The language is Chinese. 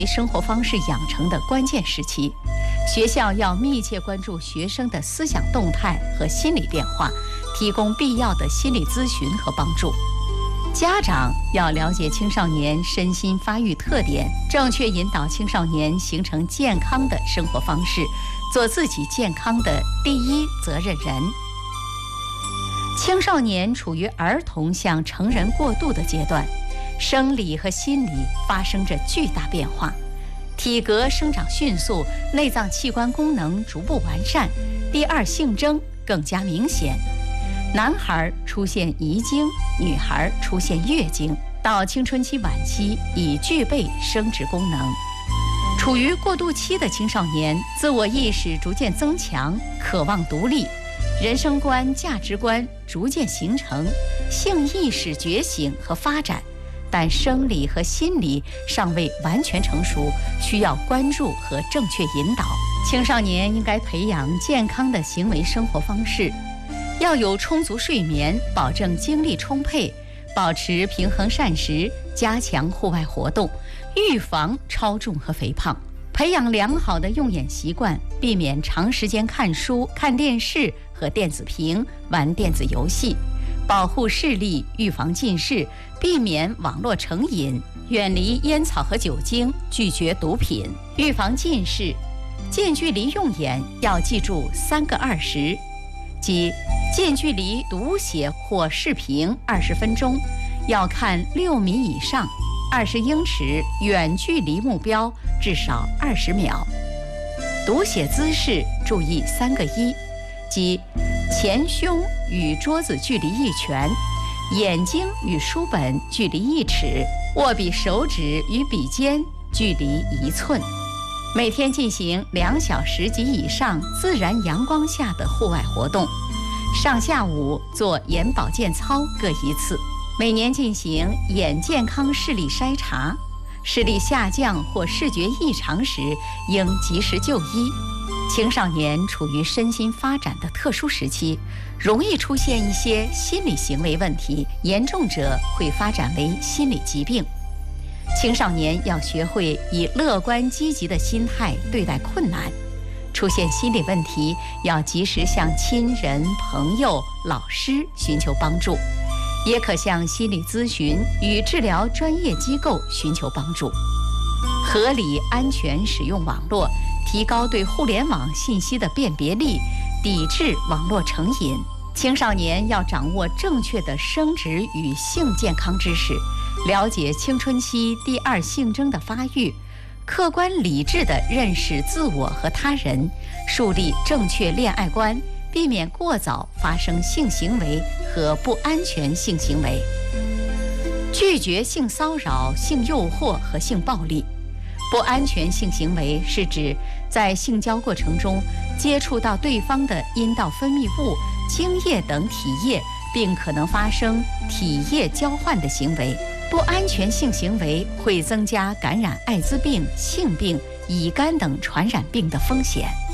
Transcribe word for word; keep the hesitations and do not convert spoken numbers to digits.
生活方式养成的关键时期，学校要密切关注学生的思想动态和心理变化，提供必要的心理咨询和帮助。家长要了解青少年身心发育特点，正确引导青少年形成健康的生活方式，做自己健康的第一责任人。青少年处于儿童向成人过渡的阶段，生理和心理发生着巨大变化，体格生长迅速，内脏器官功能逐步完善，第二性征更加明显。男孩出现遗精，女孩出现月经，到青春期晚期已具备生殖功能。处于过渡期的青少年，自我意识逐渐增强，渴望独立，人生观、价值观逐渐形成，性意识觉醒和发展，但生理和心理尚未完全成熟，需要关注和正确引导。青少年应该培养健康的行为生活方式，要有充足睡眠，保证精力充沛，保持平衡膳食，加强户外活动，预防超重和肥胖，培养良好的用眼习惯，避免长时间看书、看电视和电子屏、玩电子游戏，保护视力，预防近视，避免网络成瘾，远离烟草和酒精，拒绝毒品，预防近视。近距离用眼要记住三个二十，即近距离读写或视频二十分钟，要看六米以上，二十英尺远距离目标至少二十秒。读写姿势注意三个一，即前胸与桌子距离一拳，眼睛与书本距离一尺，握笔手指与笔尖距离一寸。每天进行两小时及以上自然阳光下的户外活动，上下午做眼保健操各一次。每年进行眼健康视力筛查，视力下降或视觉异常时应及时就医。青少年处于身心发展的特殊时期，容易出现一些心理行为问题，严重者会发展为心理疾病。青少年要学会以乐观积极的心态对待困难，出现心理问题要及时向亲人、朋友、老师寻求帮助，也可向心理咨询与治疗专业机构寻求帮助。合理安全使用网络，提高对互联网信息的辨别力，抵制网络成瘾。青少年要掌握正确的生殖与性健康知识，了解青春期第二性征的发育，客观理智地认识自我和他人，树立正确恋爱观，避免过早发生性行为和不安全性行为。拒绝性骚扰、性诱惑和性暴力。不安全性行为是指在性交过程中接触到对方的阴道分泌物、精液等体液，并可能发生体液交换的行为。不安全性行为会增加感染艾滋病、性病、乙肝等传染病的风险。